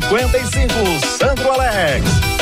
55, Sandro Alex.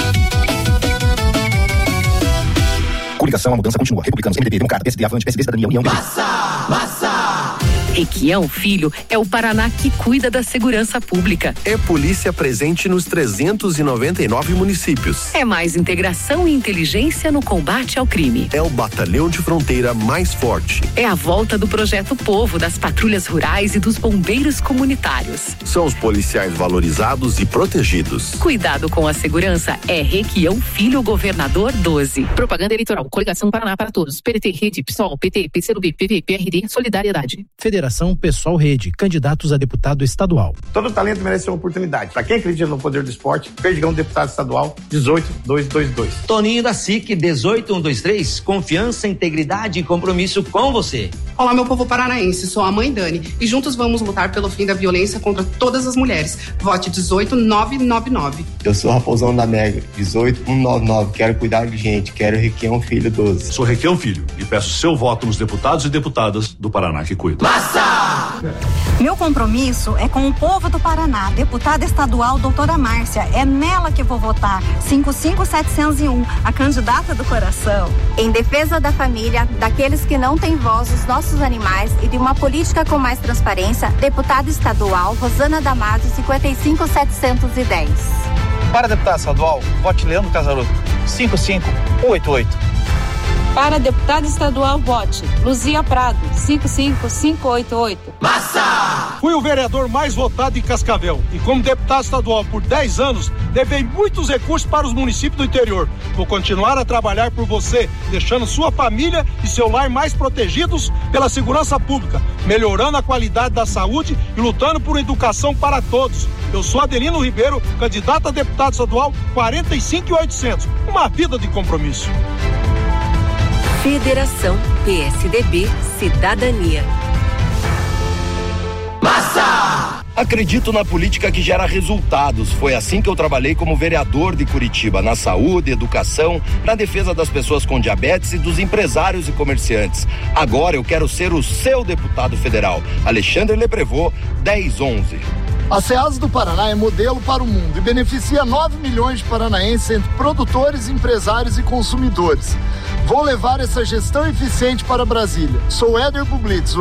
Coligação, a mudança continua. Republicanos, MDB, Democrata, PSD, Avante, PSD, Cidadania, União. Massa! Requião Filho é o Paraná que cuida da segurança pública. É polícia presente nos 399 municípios. É mais integração e inteligência no combate ao crime. É o batalhão de fronteira mais forte. É a volta do Projeto Povo, das patrulhas rurais e dos bombeiros comunitários. São os policiais valorizados e protegidos. Cuidado com a segurança é Requião Filho, Governador 12. Propaganda eleitoral. Coligação Paraná para Todos. PDT, Rede, PSOL, PT, PCdoB, PV, PRD, Solidariedade. Federação Pessoal Rede, candidatos a deputado estadual. Todo talento merece uma oportunidade. Para quem acredita no poder do esporte, Perdigão, deputado estadual, 18222. Toninho da SIC, 18123, confiança, integridade e compromisso com você. Olá, meu povo paranaense, sou a mãe Dani e juntos vamos lutar pelo fim da violência contra todas as mulheres. Vote 18999. Eu sou Raposão da Mega, 18199, quero cuidar de gente, quero Requião Filho 12. Sou Requião Filho e peço seu voto nos deputados e deputadas do Paraná que cuidam. Massa! Meu compromisso é com o povo do Paraná. Deputada estadual, doutora Márcia, é nela que vou votar. 55701, a candidata do coração. Em defesa da família, daqueles que não têm voz, dos nossos animais e de uma política com mais transparência, deputada estadual, Rosana D'Amato, 55710. Para deputada estadual, vote Leandro Casaroto, 55188. Para deputada estadual, vote Luzia Prado, 55588. Massa! Fui o vereador mais votado em Cascavel e como deputado estadual por 10 anos, levei muitos recursos para os municípios do interior. Vou continuar a trabalhar por você, deixando sua família e seu lar mais protegidos pela segurança pública, melhorando a qualidade da saúde e lutando por educação para todos. Eu sou Adelino Ribeiro, candidato a deputado estadual 45800. Uma vida de compromisso. Federação PSDB Cidadania. Massa! Acredito na política que gera resultados. Foi assim que eu trabalhei como vereador de Curitiba, na saúde, educação, na defesa das pessoas com diabetes e dos empresários e comerciantes. Agora eu quero ser o seu deputado federal. Alexandre Leprevô, 1011. A SEASA do Paraná é modelo para o mundo e beneficia 9 milhões de paranaenses entre produtores, empresários e consumidores. Vou levar essa gestão eficiente para Brasília. Sou Éder Bublitz.